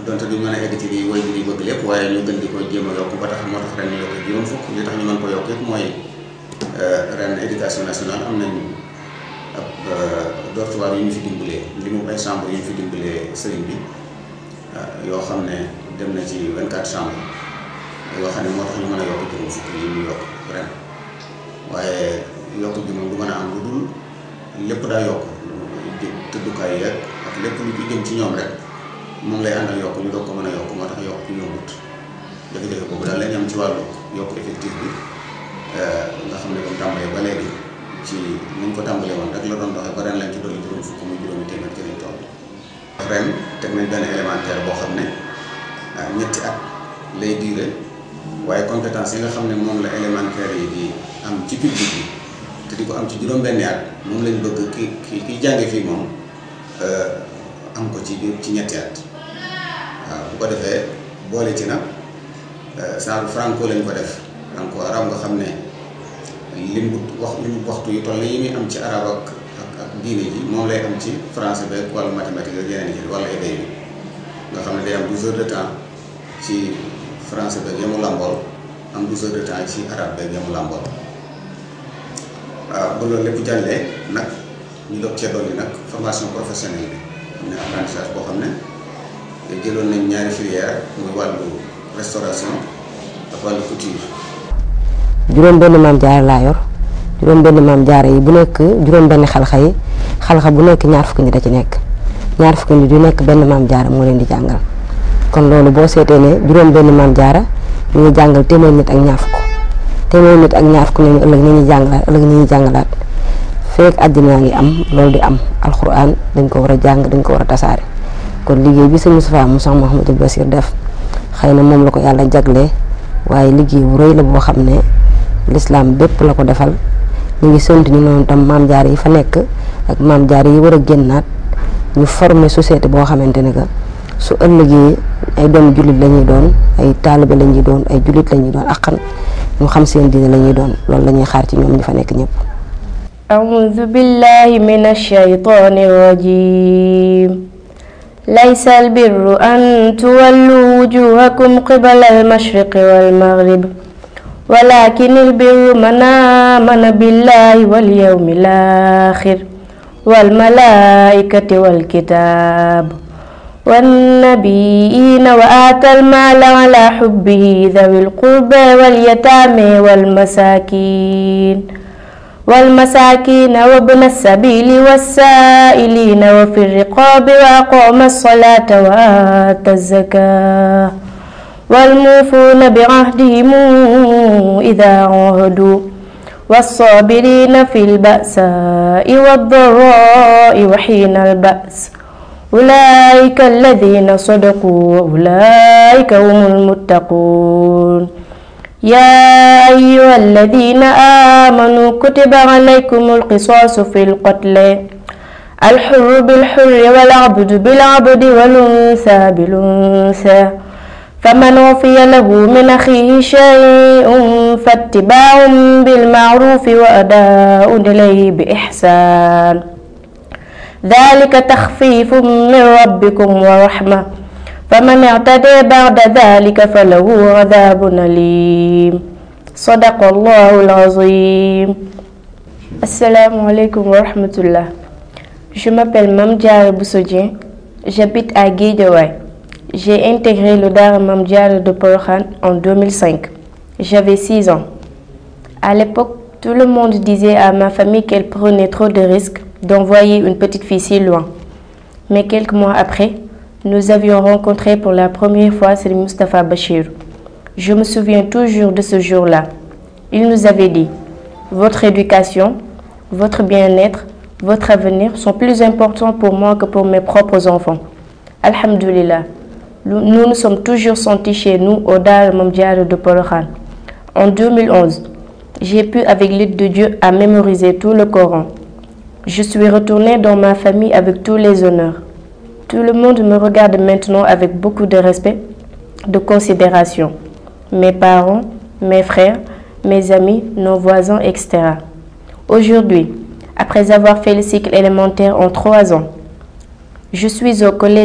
donte duñ mën a egg ci li way bi bëgg lépp waaye ñu gën di ko jéem a yokk ba tax moo tax ren ñu yokk juróom fukk li tax ñu mën ko yokk yëpp mooy ren éducation nationale am nañ ab dortoir yu ñu fi dimbalee li mu ay chambre yu ñu fi dimbalee sëriñ bi yoo xam ne dem na ci 24 chambres yoo xam ne moo tax ñu mën a yokk juróom fukk yi ñu yokk ren waaye yokk bi moom du mën a am lu dul lépp daa yokk tëddukaay yeeg ak lépp lu ci jëm ci ñoom rek moom lay àndal yokk ñu doog ko mën a yokk moo tax yokk ci yombut jafe-jafe boobu daal lañ am ci wàllu yokk effectif bi nga xam ne comme tàmbalee ba léegi ci ni ñu ko tàmbalee woon rek la doon doxee ba ren lañ ci dolli juróom fukk muy juróomi téeméer ci lañ toll. ren teg nañ benn élémentaire boo xam ne ñetti at lay diire waaye compétence yi nga xam ne moom la élémentaire yi di am ci public bi te di ko am ci juróom-benni at moom lañ bëgg ki jànge fii moom am ko ci ñetti at waaw bu ko defee boole ci nag saaru franco lañ ko def franco arab nga xam ne limu waxtu yu toll yi muy am ci arab ak diine ji moom lay am ci français beeg wàllu mathématique ak yeneen yi wala éday bi nga xam ne day am 12 heures de temps ci français beeg yamu làmbool am 12 heures de temps ci arabe beeg yamu làmbool waaw ba loolu lépp jàllee nag ñu doog cee dolli nag formation professionnelle bi am na apprentissage boo xam ne jëloon nañ ñaari filière muy wàllu restauration ak wàllu couture. juróom benn maam jaara laa yor juróom benn maam jaara yi bu nekk juróom benn xalxa yi xalxa bu nekk ñaar fukki nit a ci nekk ñaar fukki nit yu nekk benn maam jaara moo leen di jàngal kon loolu boo seetee ne juróom benn maam jaara ñu ngi jàngal téeméer nit ak ñaar fukk téeméer nit ak ñaar fukk nañu ëllëg ni ñuy jàngalaat fekk àddina ngi am loolu di am alxuraan dañ ko war a jàng dañ ko war a tasaare kon liggéey bi sëñ Moustapha Moussa Mouhamadou Bassir def xëy na moom la ko yàlla jaglee waaye liggéey bu rëy la boo xam ne l'islam bépp la ko defal ñu ngi sant ñu noonu tam maam jaar yi fa nekk ak maam jaar yi war a génnaat ñu former société boo xamante ne que su ëllëgee ay doomu jullit la ñuy doon ay taalibe la ñuy doon ay jullit la ñuy doon akkan ñu xam seen diine la ñuy doon loolu la ñuy xaar ci ñoom ñi fa nekk ñëpp. أعوذ بالله من الشيطان الرجيم ليس البر أن تولوا وجوهكم قبل المشرق والمغرب ولكن البر من آمن بالله واليوم الآخر والملائكة والكتاب والنبيين وآتى المال على حبه ذوي القربى واليتامى والمساكين وابن السبيل والسائلين وفي الرقاب وأقام الصلاة وآتى الزكاة والموفون بعهدهم إذا عاهدوا والصابرين في البأساء والضراء وحين البأس أولئك الذين صدقوا وأولئك هم المتقون يا أيها الذين آمنوا كتب عليكم القصاص في القتل الحر بالحر والعبد بالعبد والأنثى بالأنثى فمن عفي له من أخيه شيء فاتباع بالمعروف وأداء إليه بإحسان ذلك تخفيف من ربكم ورحمة فمن اعتدى بعد ذلك فله عذاب أليم صدق الله العظيم. Assalamu alaikum wa rahmatullah. Je m'appelle Mame Diarra Bousso Dieng, j'habite à Guédiawaye. J'ai intégré le Daara Mame Diarra de Porokhane en 2005. J'avais 6 ans. À l'époque, tout le monde disait à ma famille qu'elle prenait trop de risques d'envoyer une petite fille si loin. Mais quelques mois après, nous avions rencontré pour la première fois Serigne Moustapha Bachir. Je me souviens toujours de ce jour-là. Il nous avait dit: votre éducation, votre bien-être, votre avenir sont plus importants pour moi que pour mes propres enfants. Alhamdulillah, nous nous sommes toujours sentis chez nous au Daara Mame Diarra de Porokhane. En 2011, j'ai pu avec l'aide de Dieu à mémoriser tout le Coran. Je suis retournée dans ma famille avec tous les honneurs. Tout le monde me regarde maintenant avec beaucoup de respect, de considération. Mes parents, mes frères, mes amis, nos voisins, etc. Aujourd'hui, après avoir fait le cycle élémentaire en 3 ans, je suis au collège